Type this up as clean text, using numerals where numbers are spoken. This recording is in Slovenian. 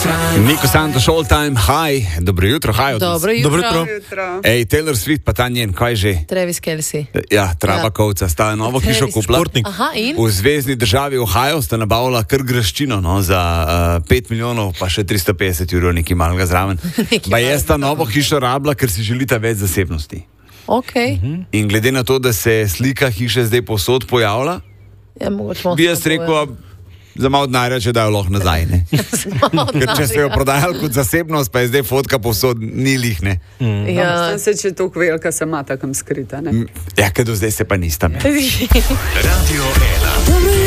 Niko Santos, all time high. Dobro jutro, high od nas. Dobro jutro. Ej, Taylor Swift pa ta njen, kaj že? Travis Kelce. Ja, Travakovca sta novo hišo kupila. Aha, in? V zvezdni državi Ohio sta nabavila kar graščino, za 5 milijonov, pa še 350 evrov, nekaj malega zraven. Pa je sta novo hišo rabila, ker si želita več zasebnosti. Okay. In glede na to, da se slika hiše zdaj povsod pojavlja, bi jaz rekel, za malo denarja, če dajo lahko nazaj. Ker če so jo prodajali kot zasebnost, pa je zdaj fotka povsod, ni lihne. Ja, se če to velika sama takam skrita, ne? Ja, ker do zdaj se pa nista. Radio 1.